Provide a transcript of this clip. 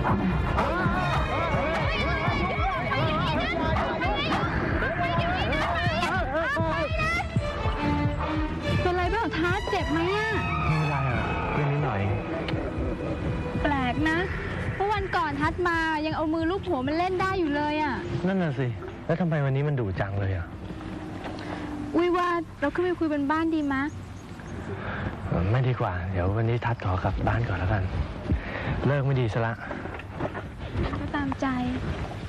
เป็นไรบ้างท้าเจ็บไหมอ่ะไม่เป็นไรอ่ะเรื่องนิดหน่อยแปลกนะเมื่อวันก่อนทัดมายังเอามือลูบหัวมันเล่นได้อยู่เลยอ่ะนั่นน่ะสิแล้วทำไมวันนี้มันดุจังเลยอ่ะอุ้ยว่าเราขึ้นไปคุยบนบ้านดีมะไม่ดีกว่าเดี๋ยววันนี้ทัดขอกลับบ้านก่อนแล้วกันเลิกไม่ดีซะละก็ตามใจ